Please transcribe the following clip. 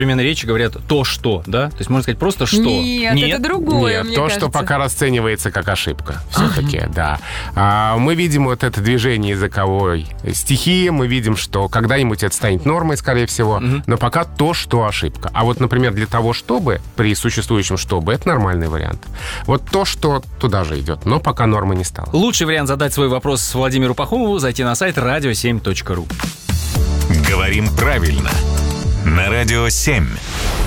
современной речи говорят «то, что», да? То есть можно сказать просто «что». Нет, это другое, мне то, кажется. что пока расценивается как ошибка. Все-таки, да. Мы видим вот это движение языковой стихии, мы видим, что когда-нибудь это станет нормой, скорее всего, но пока то, что ошибка. А вот, например, для того, чтобы, при существующем «чтобы», это нормальный вариант. Вот то, что туда же идет, но пока нормы не стало. Лучший вариант задать свой вопрос Владимиру Пахомову — зайти на сайт radio7.ru. Говорим правильно. На Радио 7.